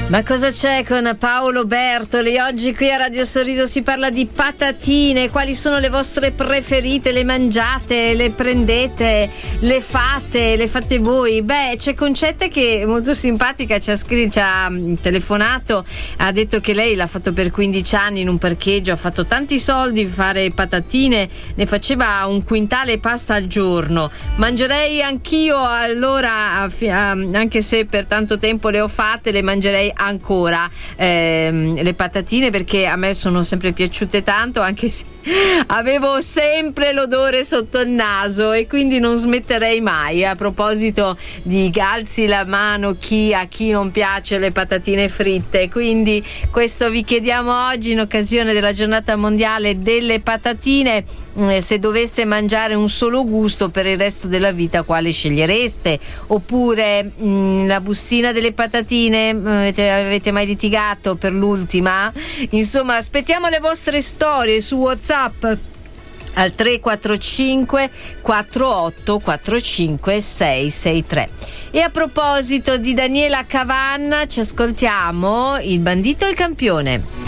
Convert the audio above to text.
Ma cosa c'è con Paolo Bertoli? Oggi qui a Radio Sorriso si parla di patatine. Quali sono le vostre preferite? Le mangiate? Le prendete? Le fate voi? Beh, c'è Concetta che è molto simpatica, ci ha telefonato, ha detto che lei l'ha fatto per 15 anni in un parcheggio, ha fatto tanti soldi fare patatine, ne faceva un quintale e passa al giorno. Mangerei anch'io, allora, anche se per tanto tempo le ho fatte, le mangerei ancora le patatine, perché a me sono sempre piaciute tanto, anche se avevo sempre l'odore sotto il naso, e quindi non smetterei mai. A proposito di alzi la mano a chi non piace le patatine fritte, quindi questo vi chiediamo oggi in occasione della giornata mondiale delle patatine. Se doveste mangiare un solo gusto per il resto della vita, quale scegliereste? Oppure la bustina delle patatine, avete mai litigato per l'ultima? Insomma, aspettiamo le vostre storie su WhatsApp al 345 48 45 663. E a proposito di Daniela Cavanna, ci ascoltiamo Il bandito e il campione.